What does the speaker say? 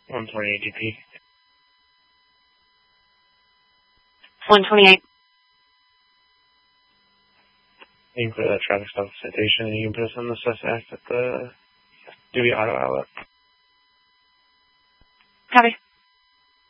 128 DP. 128. You can clear that traffic stop citation and you can put us on the suspect at the Dewey Auto Outlet. Copy.